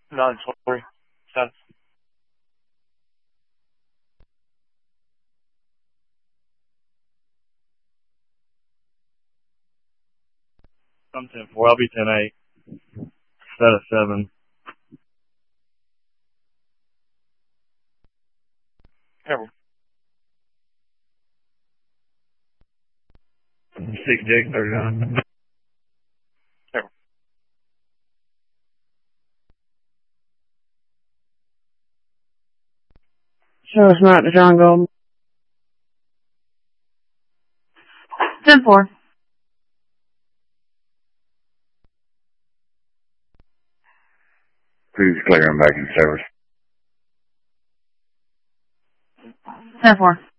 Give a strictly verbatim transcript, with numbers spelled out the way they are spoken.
Non-story. Status. I'm ten four. I'll be ten eight. Status seven. Cover. Six Jake thirty-nine. Cover. Show us not to John Golden. ten four. Who's clearing back in service? ten four.